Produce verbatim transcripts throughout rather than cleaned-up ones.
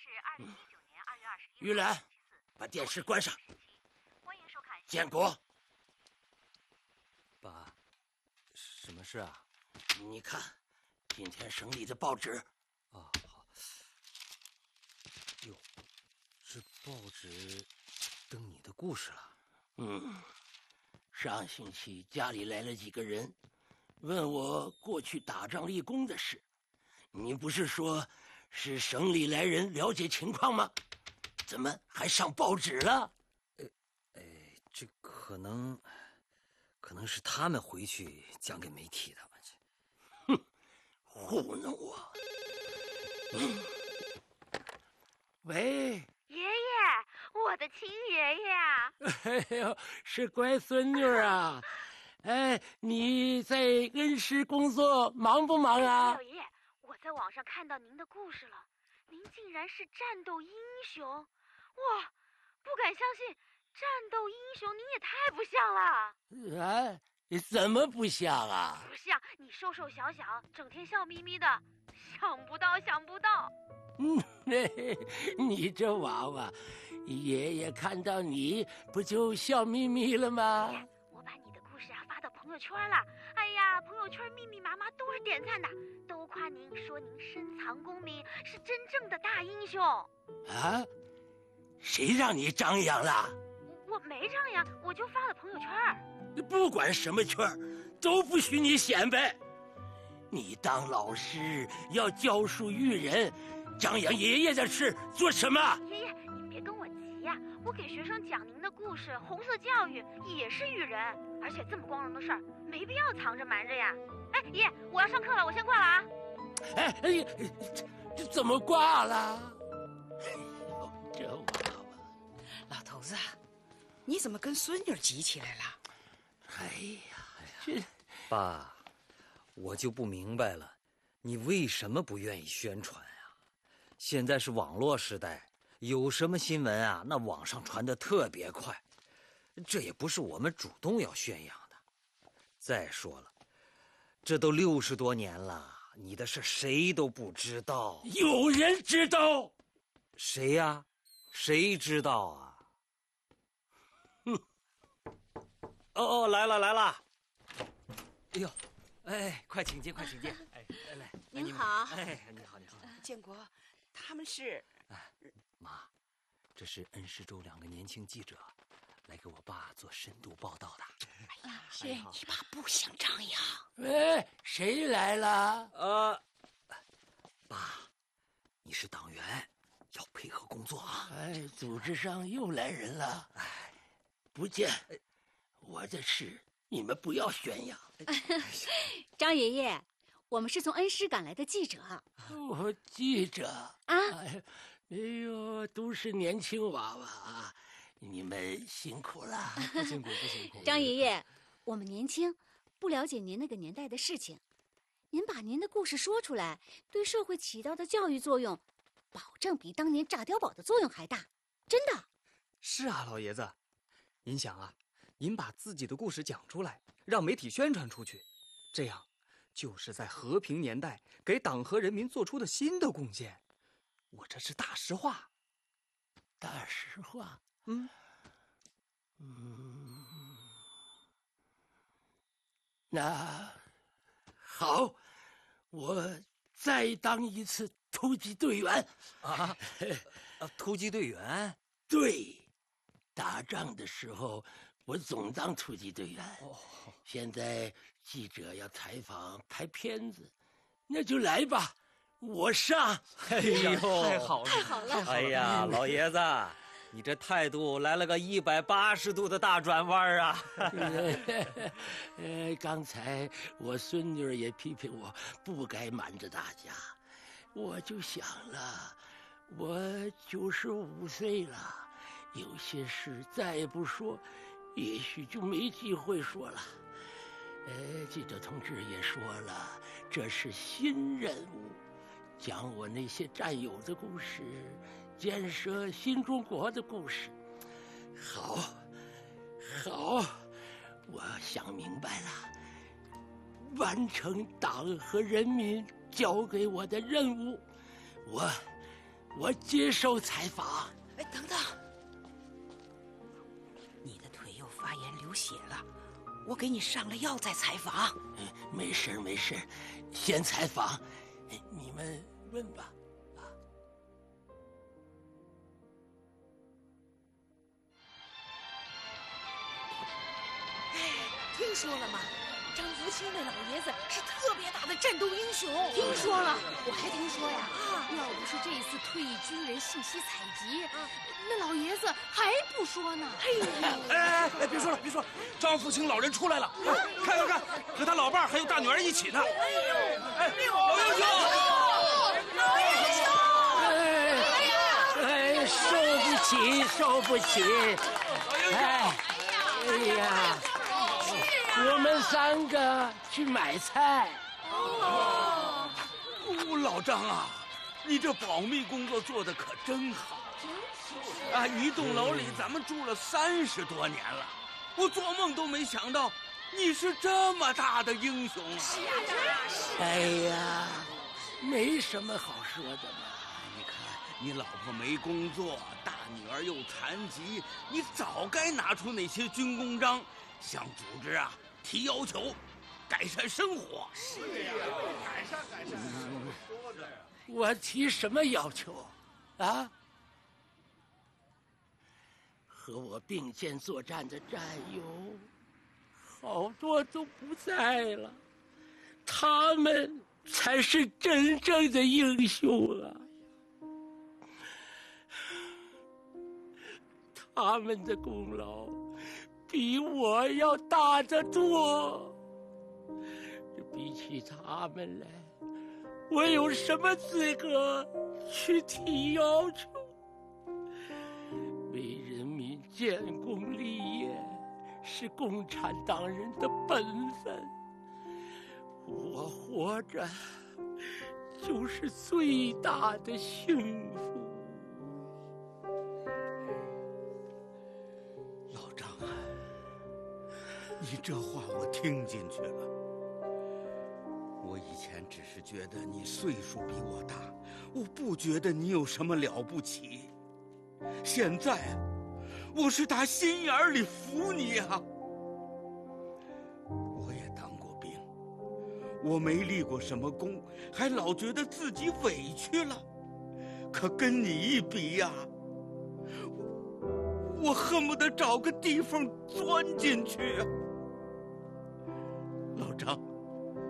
二零一九年二月二十一玉兰，把电视关上。 欢迎收看。 建国， 爸，什么事啊？ 你看，今天省里的报纸。 啊，好。哟，这报纸登你的故事了。 嗯，上星期家里来了几个人，问我过去打仗立功的事。你不是说是省里来人了解情况吗？怎么还上报纸了？ 呃，哎，这可能，可能是他们回去讲给媒体的吧？ 这，哼，糊弄我！嗯，喂， 爷爷，我的亲爷爷啊！ 哎呦，是乖孙女啊！哎，你在恩施工作忙不忙啊？ 老爷爷，我在网上看到您的故事了，您竟然是战斗英雄！哇，不敢相信，战斗英雄您也太不像了！ 啊，怎么不像啊？ 不像，你瘦瘦小小，整天笑眯眯的，想不到，想不到。 嗯，你这娃娃，爷爷看到你不就笑眯眯了吗？ 我把你的故事啊发到朋友圈了，哎呀，朋友圈密密麻麻都是点赞的，都夸您，说您深藏功名，是真正的大英雄。 啊？谁让你张扬了？ 我没张扬，我就发了朋友圈。 不管什么圈，都不许你显摆。你当老师要教书育人，张扬爷爷的事做什么？ 爷爷，您别跟我急呀、啊，我给学生讲您的故事，红色教育也是育人，而且这么光荣的事儿，没必要藏着瞒着呀。哎，爷爷，我要上课了，我先挂了啊。 哎哎，这这怎么挂了？哎呦，这娃娃， 老头子，你怎么跟孙女急起来了？ 哎呀，这爸，我就不明白了，你为什么不愿意宣传啊？现在是网络时代，有什么新闻啊，那网上传得特别快，这也不是我们主动要宣扬的。再说了，这都六十多年了，你的事谁都不知道。 有人知道？ 谁呀、啊？谁知道啊？哼！哦哦，来了来了！哎呦，哎，快请进，快请进！哎，来来， 您好。 哎，你好，你好。 建国，他们是…… 哎，妈，这是恩施州两个年轻记者，来给我爸做深度报道的。 哎呀，是你爸不想张扬。 喂，谁来了？ 呃，爸，你是党员，要配合工作啊。 哎，组织上又来人了。哎，不见。我的事你们不要宣扬。 张爷爷，我们是从恩施赶来的记者。 我记者啊， 哎，哎呦，都是年轻娃娃啊，你们辛苦了。 不辛苦不辛苦。 张爷爷，我们年轻，不了解您那个年代的事情，您把您的故事说出来，对社会起到的教育作用，保证比当年炸碉堡的作用还大，真的。 是啊，老爷子，您想啊，您把自己的故事讲出来，让媒体宣传出去，这样就是在和平年代给党和人民做出的新的贡献。我这是大实话。 大实话？ 嗯嗯，那好，我再当一次突击队员。 啊，啊，突击队员？ 对，打仗的时候我总当突击队员。 哦， 现在记者要采访拍片子，那就来吧，我上。 哎呦， 太好了， 太好了！ 哎呀，老爷子，你这态度来了个一百八十度的大转弯啊！ 呃，刚才我孙女也批评我不该瞒着大家，我就想了，我九十五岁了，有些事再不说，也许就没机会说了。呃，记者同志也说了，这是新任务，讲我那些战友的故事，建设新中国的故事。好，好，我想明白了，完成党和人民交给我的任务，我我接受采访。 哎，等等，你的腿又发炎流血了，我给你上了药再采访。 没事没事，先采访，你们问吧。 听说了吗？张福清那老爷子是特别大的战斗英雄。 听说了，我还听说呀，啊，要不是这次退役军人信息采集，啊，那老爷子还不说呢。 哎哎哎，别说了别说了，张福清老人出来了，看看看，和他老伴还有大女儿一起呢。哎呦，哎，老英雄，老英雄，哎哎，受不起受不起，哎哎呀。我们三个去买菜。 哦，老张啊，你这保密工作做得可真好。啊，一栋楼里咱们住了三十多年了，我做梦都没想到你是这么大的英雄啊！ 是啊，真是。 哎呀，没什么好说的嘛。 你看，你老婆没工作，大女儿又残疾，你早该拿出那些军功章，向组织啊提要求，改善生活。 是呀，改善改善。嗯，我提什么要求？啊？和我并肩作战的战友，好多都不在了，他们才是真正的英雄啊！他们的功劳比我要大得多。比起他们来，我有什么资格去提要求？为人民建功立业是共产党人的本分，我活着就是最大的幸福。 老张啊，你这话我听进去了。我以前只是觉得你岁数比我大，我不觉得你有什么了不起。现在，我是打心眼里服你啊！我也当过兵，我没立过什么功，还老觉得自己委屈了。可跟你一比呀，我我恨不得找个地方钻进去啊！老张，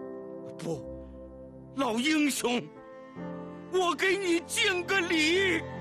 不，老英雄，我给你敬个礼。